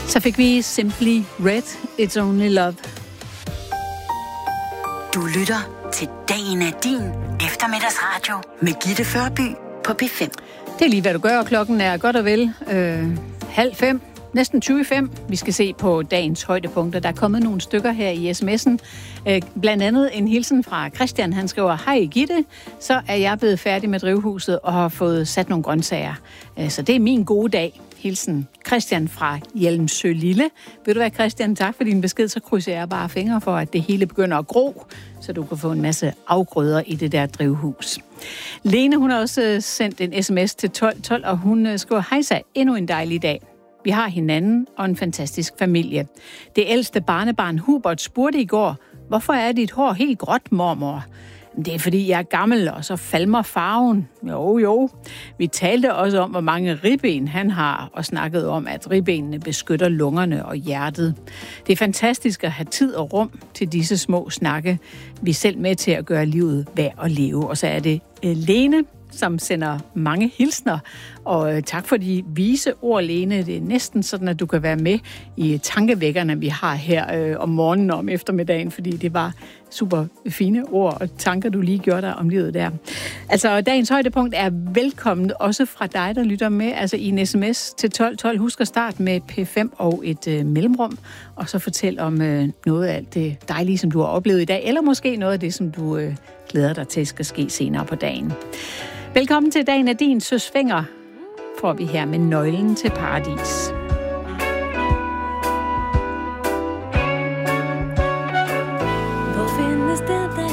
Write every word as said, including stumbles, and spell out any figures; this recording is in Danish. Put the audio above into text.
Så fik vi Simply Red, It's Only Love. Du lytter til Dagen er din eftermiddagsradio med Gitte Førby på P fem. Det er lige, hvad du gør, og klokken er godt og vel øh, halv fem. Næsten tyve fem. Vi skal se på dagens højdepunkter. Der er kommet nogle stykker her i sms'en. Øh, blandt andet en hilsen fra Christian. Han skriver, hej Gitte, så er jeg blevet færdig med drivhuset og har fået sat nogle grøntsager. Øh, så det er min gode dag. Hilsen Christian fra Hjelmsø Lille. Ved du hvad, Christian, tak for din besked. Så krydser jeg bare fingre for, at det hele begynder at gro, så du kan få en masse afgrøder i det der drivhus. Lene, hun har også sendt en sms til tolv tolv, og hun skriver, hej så, endnu en dejlig dag. Vi har hinanden og en fantastisk familie. Det ældste barnebarn Hubert spurgte i går, hvorfor er dit hår helt gråt, mormor? Det er, fordi jeg er gammel, og så falmer farven. Jo, jo. Vi talte også om, hvor mange ribben han har, og snakkede om, at ribbenene beskytter lungerne og hjertet. Det er fantastisk at have tid og rum til disse små snakke. Vi er selv med til at gøre livet værd at leve. Og så er det Lene, som sender mange hilsner. Og øh, tak for de vise ord, Lene. Det er næsten sådan, at du kan være med i tankevækkerne, vi har her øh, om morgenen og om eftermiddagen, fordi det var super fine ord og tanker, du lige gjorde dig om livet der. Altså, dagens højdepunkt er velkommen også fra dig, der lytter med, altså i en sms til tolv tolv. Husk at starte med P fem og et øh, mellemrum, og så fortæl om øh, noget af alt det dejlige, som du har oplevet i dag, eller måske noget af det, som du øh, glæder dig til, skal ske senere på dagen. Velkommen til Dagen af din Søs Fenger, får vi her med nøglen til paradis.